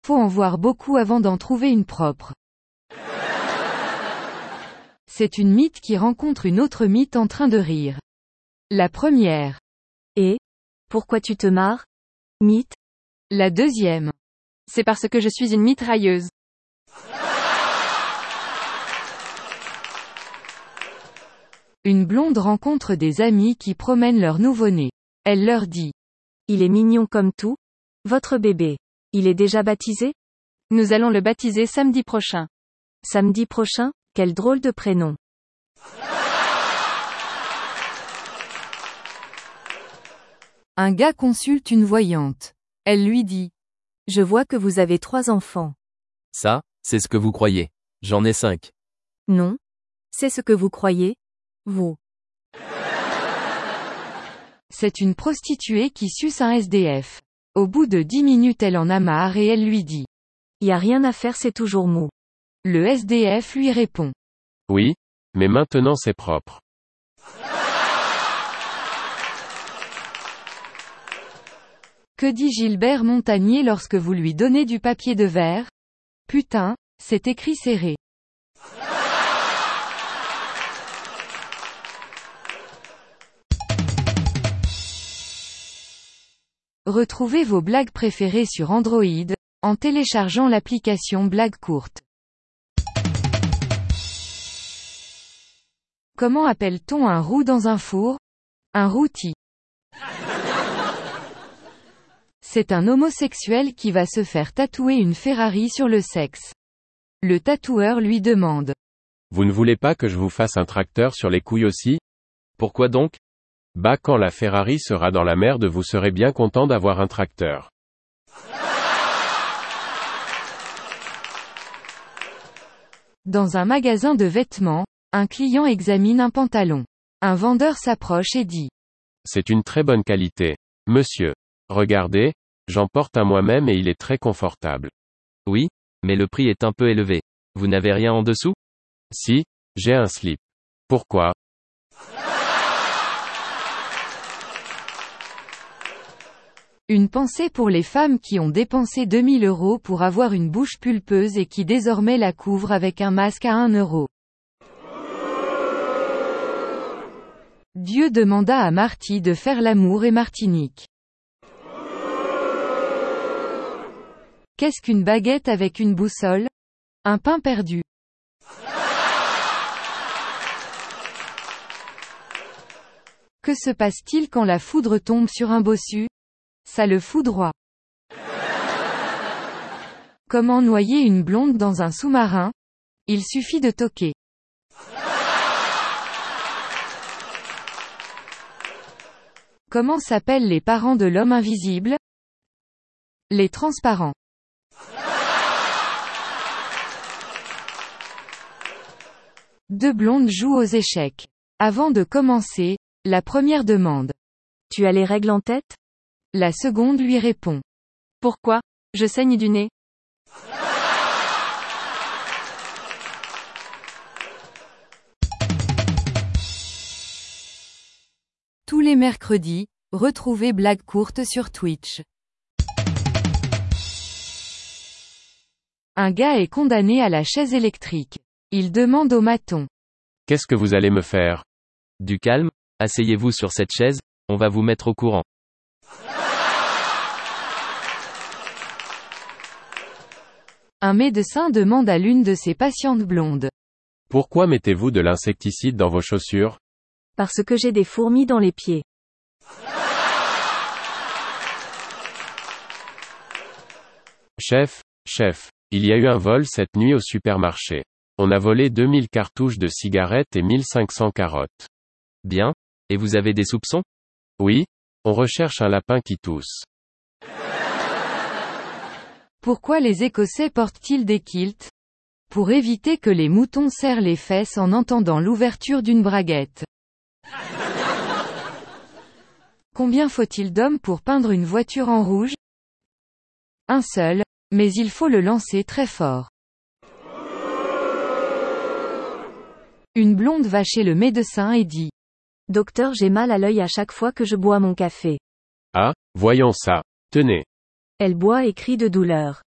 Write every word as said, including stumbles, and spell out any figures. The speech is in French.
Faut en voir beaucoup avant d'en trouver une propre. C'est une mythe qui rencontre une autre mythe en train de rire. La première. Et? Pourquoi tu te marres? Mythe? La deuxième. C'est parce que je suis une mitrailleuse. Une blonde rencontre des amis qui promènent leur nouveau-né. Elle leur dit. Il est mignon comme tout. Votre bébé. Il est déjà baptisé? Nous allons le baptiser samedi prochain. Samedi prochain? Quel drôle de prénom. Un gars consulte une voyante. Elle lui dit. Je vois que vous avez trois enfants. Ça, c'est ce que vous croyez. J'en ai cinq. Non. C'est ce que vous croyez. Vous. C'est une prostituée qui suce un S D F. Au bout de dix minutes elle en a marre et elle lui dit. Y a rien à faire, c'est toujours mou. Le S D F lui répond. Oui, mais maintenant c'est propre. Que dit Gilbert Montagnier lorsque vous lui donnez du papier de verre? Putain, c'est écrit serré. Retrouvez vos blagues préférées sur Android, en téléchargeant l'application Blagues courtes. Comment appelle-t-on un roux dans un four? Un rôti. C'est un homosexuel qui va se faire tatouer une Ferrari sur le sexe. Le tatoueur lui demande. Vous ne voulez pas que je vous fasse un tracteur sur les couilles aussi? Pourquoi donc? Bah quand la Ferrari sera dans la merde vous serez bien content d'avoir un tracteur. Dans un magasin de vêtements, un client examine un pantalon. Un vendeur s'approche et dit. C'est une très bonne qualité. Monsieur. Regardez, j'en porte un moi-même et il est très confortable. Oui, mais le prix est un peu élevé. Vous n'avez rien en dessous? Si, j'ai un slip. Pourquoi? Une pensée pour les femmes qui ont dépensé deux mille euros pour avoir une bouche pulpeuse et qui désormais la couvrent avec un masque à un euro. Dieu demanda à Marty de faire l'amour et Martinique. Qu'est-ce qu'une baguette avec une boussole? Un pain perdu. Que se passe-t-il quand la foudre tombe sur un bossu? Ça le foudroie. Comment noyer une blonde dans un sous-marin? Il suffit de toquer. Comment s'appellent les parents de l'homme invisible? Les transparents. Deux blondes jouent aux échecs. Avant de commencer, la première demande. Tu as les règles en tête? La seconde lui répond. Pourquoi? Je saigne du nez. Tous les mercredis, retrouvez Blagues courtes sur Twitch. Un gars est condamné à la chaise électrique. Il demande au maton. Qu'est-ce que vous allez me faire? Du calme, asseyez-vous sur cette chaise, on va vous mettre au courant. Un médecin demande à l'une de ses patientes blondes. Pourquoi mettez-vous de l'insecticide dans vos chaussures? Parce que j'ai des fourmis dans les pieds. Chef, chef, il y a eu un vol cette nuit au supermarché. On a volé deux mille cartouches de cigarettes et mille cinq cents carottes. Bien. Et vous avez des soupçons? Oui, on recherche un lapin qui tousse. Pourquoi les Écossais portent-ils des kilts? Pour éviter que les moutons serrent les fesses en entendant l'ouverture d'une braguette. Combien faut-il d'hommes pour peindre une voiture en rouge? Un seul, mais il faut le lancer très fort. Une blonde va chez le médecin et dit. Docteur, j'ai mal à l'œil à chaque fois que je bois mon café. Ah, voyons ça. Tenez. Elle boit et crie de douleur.